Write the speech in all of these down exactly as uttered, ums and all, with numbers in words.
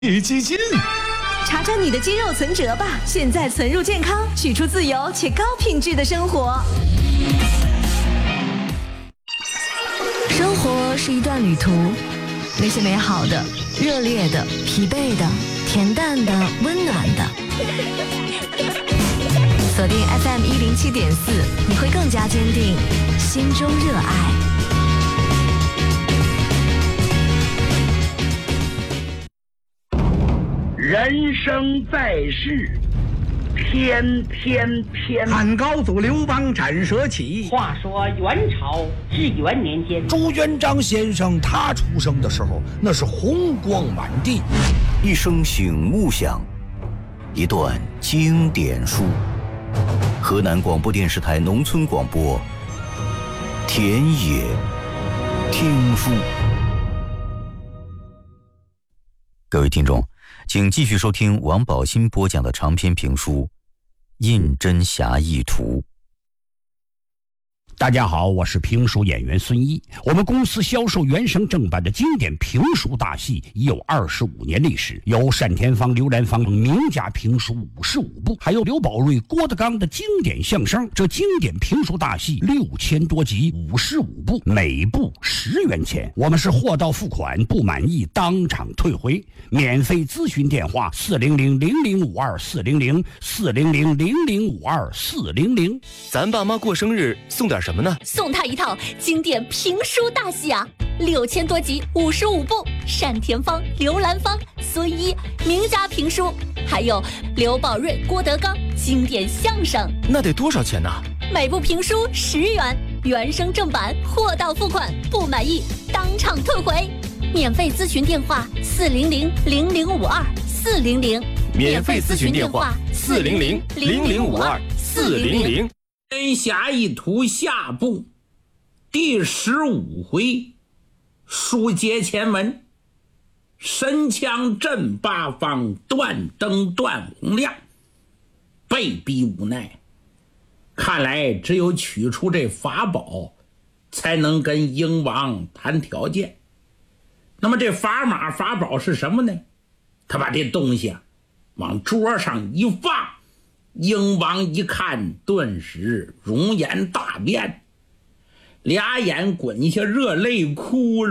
基金。 查查你的肌肉存折吧，现在存入健康，取出自由且高品质的生活。生活是一段旅途，那些美好的、热烈的、疲惫的、恬淡的、温暖的。锁定 F M 一零七点四，你会更加坚定心中热爱。 人生在世，天天天。 汉高祖刘邦斩蛇起。 话说元朝至元年间， 朱元璋先生他出生的时候，那是红光满地。 一声醒目响，一段经典书。河南广播电视台农村广播，田野听书。各位听众，请继续收听王宝新播讲的长篇评书《胤禛侠义图》。 大家好，我是评书演员孙一。我们公司销售原声正版的经典评书大戏已有二十五年历史，有单田芳、刘兰芳名家评书五十五部，还有刘宝瑞、郭德纲的经典相声。这经典评书大戏六千多集，五十五部，每部十元钱。我们是货到付款，不满意当场退回。免费咨询电话：四零零零零五二四零零四零零零零五二四零零。 咱爸妈过生日送点什么呢？ 送他一套经典评书大戏啊，六千多集，五十五部，单田芳、刘兰芳、孙一名家评书，还有刘宝瑞、郭德纲经典相声。 那得多少钱呢？ 每部评书十元，原声正版，货到付款，不满意当场退回。免费咨询电话：四零零零零五二四零零。 免费咨询电话：四零零零零五二四零零。 《侠义图》下部第十五回，书接前文。神枪震八方，断灯断洪亮，被逼无奈，看来只有取出这法宝，才能跟英王谈条件。那么这砝码法宝是什么呢？他把这东西啊往桌上一放，英王一看，顿时容颜大变，俩眼滚下热泪，哭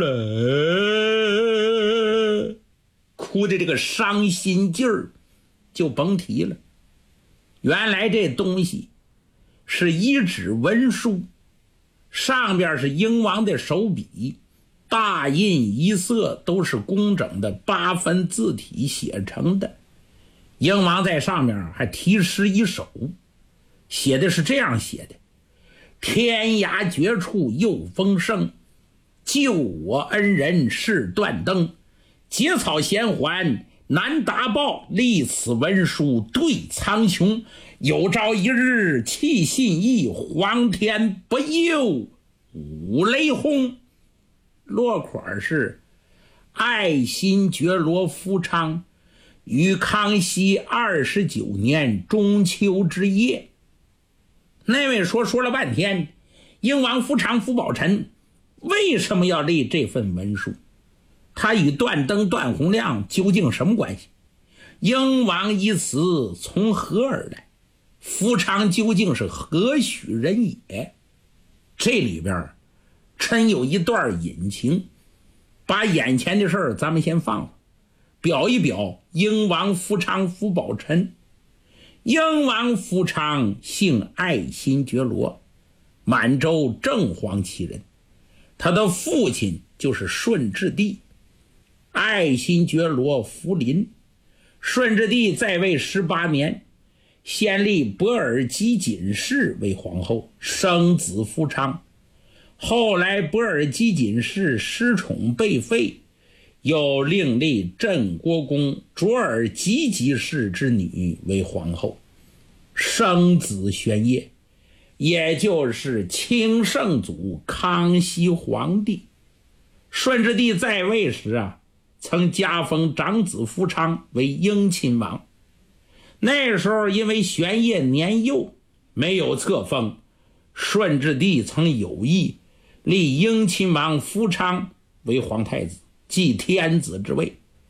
了，哭的这个伤心劲儿就甭提了。原来这东西是一纸文书，上边是英王的手笔，大印一色，都是工整的八分字体写成的。英王在上面还题诗一首，写的是这样写的：天涯绝处又风声，救我恩人是断灯，结草衔环难达报，立此文书对苍穹，有朝一日弃信义，皇天不佑五雷轰。落款是爱新觉罗夫昌于康熙二十九年中秋之夜。那位说说了半天，英王夫昌夫宝臣为什么要立这份文书？他与断灯断洪亮究竟什么关系？英王一词从何而来？夫昌究竟是何许人也？这里边真有一段隐情，把眼前的事儿咱们先放了，表一表英王夫昌夫宝臣。英王夫昌姓爱新觉罗，满洲正黄旗人，他的父亲就是顺治帝爱新觉罗福临。顺治帝在位十八年，先立博尔济锦氏为皇后，生子夫昌。后来博尔济锦氏失宠被废，又另立镇国公卓尔济济氏之女为皇后，生子玄烨，也就是清圣祖康熙皇帝。顺治帝在位时啊，曾加封长子夫昌为英亲王。那时候因为玄烨年幼，没有册封，顺治帝曾有意立英亲王夫昌为皇太子，继天子之位。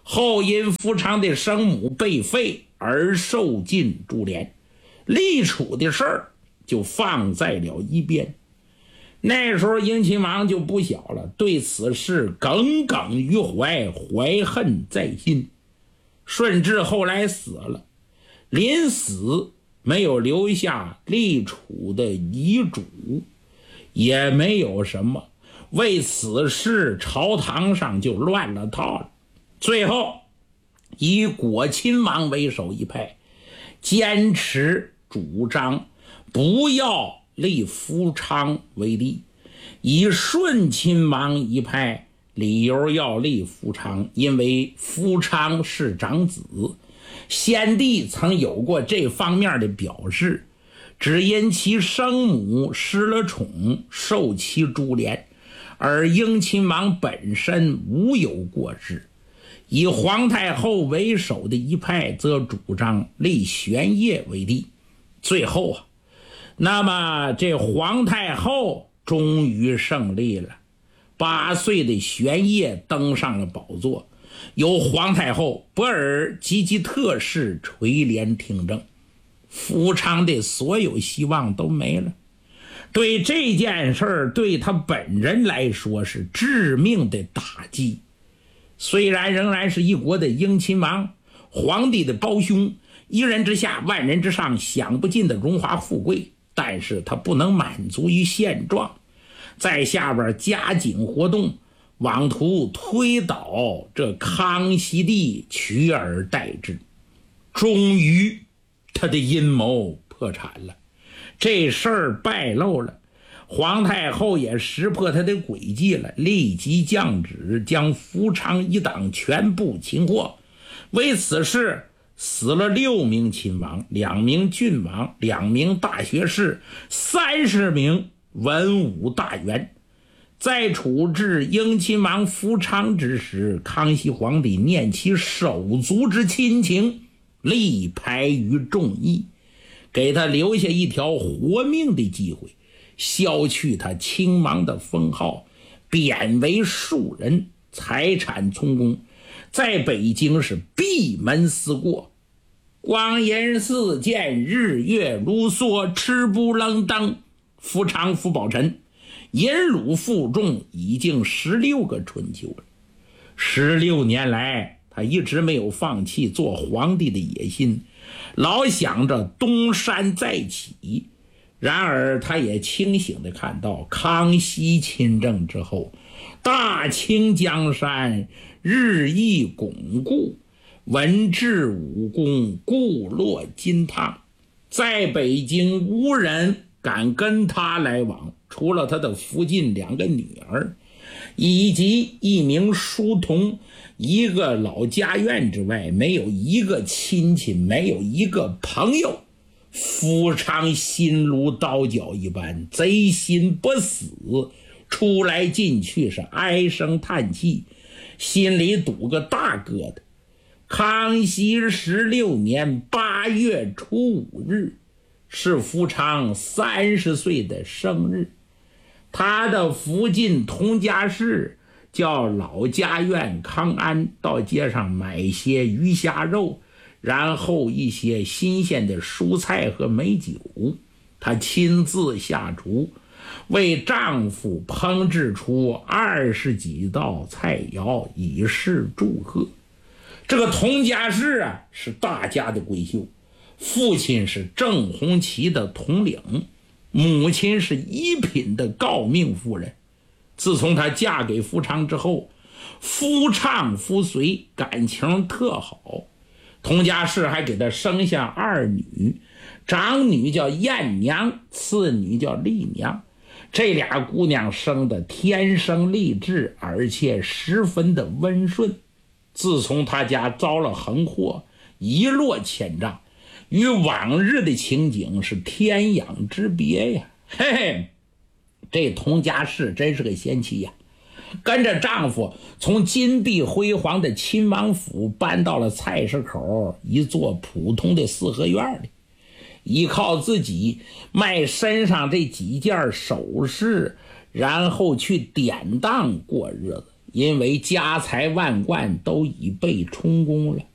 后因夫昌的生母被废而受尽株连，立储的事儿就放在了一边。那时候英亲王就不小了，对此事耿耿于怀，怀恨在心。顺治后来死了，临死没有留下立储的遗嘱，也没有什么，为此事朝堂上就乱了套了。最后以果亲王为首一派，坚持主张不要立夫昌为帝，以顺亲王一派理由要立夫昌，因为夫昌是长子，先帝曾有过这方面的表示，只因其生母失了宠，受其株连，而英亲王本身无有过失。以皇太后为首的一派则主张立玄烨为帝。最后啊，那么这皇太后终于胜利了，八岁的玄烨登上了宝座，由皇太后博尔济吉特氏垂帘听政。夫昌的所有希望都没了，对这件事儿对他本人来说是致命的打击。虽然仍然是一国的英亲王，皇帝的胞兄，一人之下万人之上，享不尽的荣华富贵，但是他不能满足于现状，在下边加紧活动，妄图推倒这康熙帝，取而代之。终于他的阴谋破产了，这事儿败露了，皇太后也识破他的诡计了，立即降旨将夫昌一党全部擒获。为此事死了六名亲王，两名郡王，两名大学士，三十名文武大员。在处置英亲王夫昌之时，康熙皇帝念其手足之亲情，力排于众议，给他留下一条活命的机会，削去他亲王的封号，贬为庶人，财产充公，在北京是闭门思过。光阴似箭，日月如梭，吃不愣登，夫昌夫宝臣引辱负重，已经十六个春秋了。十六年来，他一直没有放弃做皇帝的野心，老想着东山再起。然而他也清醒地看到，康熙亲政之后，大清江山日益巩固，文治武功固若金汤，在北京无人敢跟他来往，除了他的福晋两个女儿以及一名书童，一个老家院之外，没有一个亲戚，没有一个朋友。夫昌心如刀绞一般，贼心不死，出来进去是唉声叹气，心里堵个大疙瘩。康熙十六年八月初五日是夫昌三十岁的生日，他的福晋同家氏叫老家院康安，到街上买些鱼虾肉，然后一些新鲜的蔬菜和美酒，她亲自下厨，为丈夫烹制出二十几道菜肴，以示祝贺。这个佟家氏啊，是大家的闺秀，父亲是正红旗的统领，母亲是一品的诰命夫人。自从她嫁给夫昌之后，夫唱夫随，感情特好。佟家氏还给他生下二女，长女叫燕娘，次女叫丽娘。这俩姑娘生的天生丽质，而且十分的温顺。自从他家遭了横祸，一落千丈，与往日的情景是天壤之别呀。嘿嘿，这佟家氏真是个贤妻呀，跟着丈夫从金碧辉煌的亲王府搬到了菜市口一座普通的四合院里，依靠自己卖身上这几件首饰，然后去典当过日子， 因为家财万贯都已被充公了。